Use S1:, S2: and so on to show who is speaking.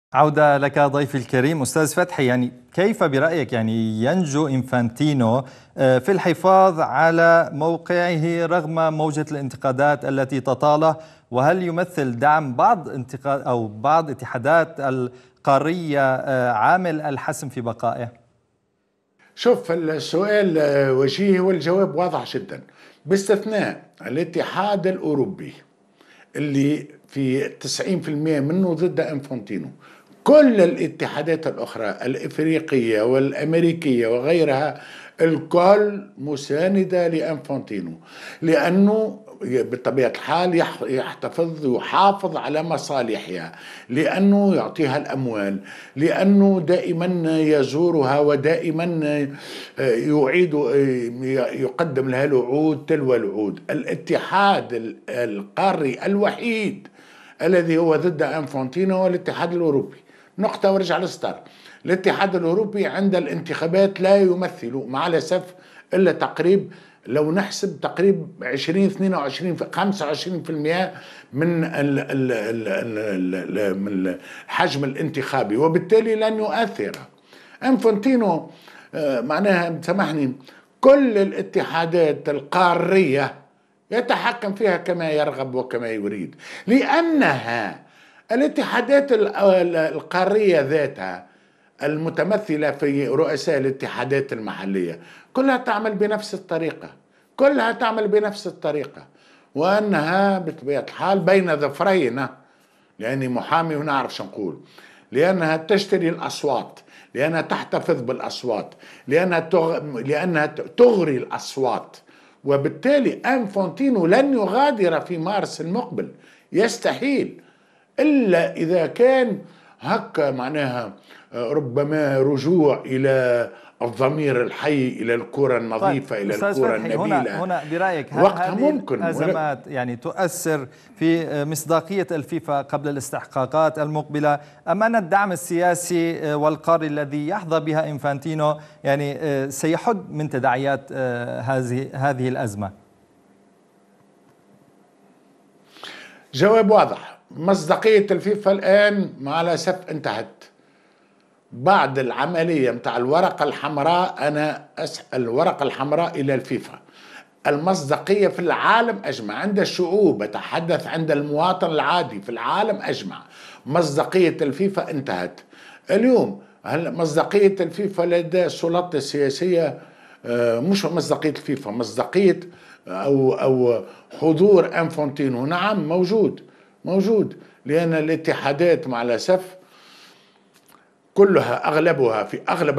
S1: عودة لك ضيفي الكريم أستاذ فتحي. كيف برأيك ينجو إنفانتينو في الحفاظ على موقعه رغم موجة الانتقادات التي تطاله؟ وهل يمثل دعم بعض اتحادات القارية عامل الحسم في بقائه؟
S2: شوف، السؤال وجيه والجواب واضح جدا، باستثناء الاتحاد الأوروبي اللي في 90% منه ضد انفانتينو. كل الاتحادات الأخرى الإفريقية والأمريكية وغيرها الكل مساندة لانفانتينو، لأنه بطبيعة الحال يحافظ على مصالحها، لأنه يعطيها الأموال، لأنه دائما يزورها ودائما يقدم لها الوعود تلو الوعود. الاتحاد القاري الوحيد الذي هو ضد انفانتينو هو الاتحاد الأوروبي. نقطة وارجع للستار. الاتحاد الأوروبي عند الانتخابات لا يمثل مع الأسف إلا تقريب، لو نحسب تقريب 20 22 25% من الحجم الانتخابي، وبالتالي لن يؤثر. انفانتينو معناها سامحني كل الاتحادات القارية يتحكم فيها كما يرغب وكما يريد، لأنها الاتحادات القارية ذاتها المتمثلة في رؤساء الاتحادات المحلية كلها تعمل بنفس الطريقة، وأنها بطبيعة الحال بين ظفرين، لأني محامي ونعرف شو نقول، لأنها تشتري الأصوات، لأنها تحتفظ بالأصوات، لأنها تغري الأصوات. وبالتالي انفانتينو لن يغادر في مارس المقبل، يستحيل، إلا إذا كان هكا معناها ربما رجوع إلى الضمير الحي، إلى الكرة النظيفة،
S1: طيب
S2: إلى
S1: أستاذ
S2: الكرة
S1: فتحي،
S2: النبيلة.
S1: هنا برأيك
S2: وقتها
S1: هذه
S2: ممكن
S1: الأزمات تؤثر في مصداقية الفيفا قبل الاستحقاقات المقبلة، أم أن الدعم السياسي والقاري الذي يحظى بها إنفانتينو سيحد من تداعيات هذه الأزمة؟
S2: جواب واضح. مصداقية الفيفا الآن مع الأسف انتهت بعد العملية متاع الورقة الحمراء. أنا أسأل الورقة الحمراء إلى الفيفا، المصداقية في العالم أجمع، عند الشعوب، أتحدث عند المواطن العادي في العالم أجمع، مصداقية الفيفا انتهت اليوم. هل مصداقية الفيفا لدى السلطات السياسية؟ مش مصداقية الفيفا، مصداقية أو حضور انفانتينو، نعم موجود، لأن الاتحادات مع الأسف كلها أغلبها في أغلب